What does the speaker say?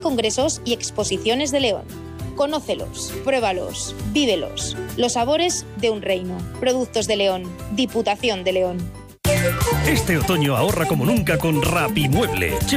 congresos y exposiciones de León. Conócelos, pruébalos, vívelos. Los sabores de un reino. Productos de León. Diputación de León. Este otoño ahorra como nunca con Rapimueble.